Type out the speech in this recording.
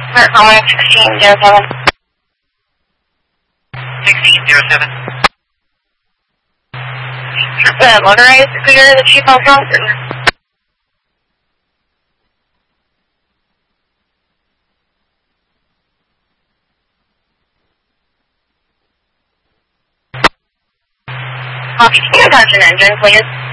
Start calling 1607. 1607. Motorized scooter, the chief on phone. Copy. Can you touch an engine, please?